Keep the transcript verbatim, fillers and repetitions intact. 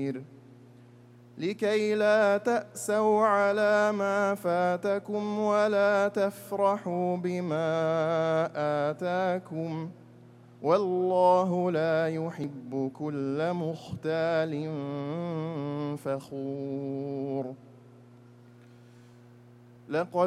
بصير لكي لا تأسوا على ما فاتكم ولا تفرحوا بما آتاكم والله لا يحب كل مختال فخور. لقد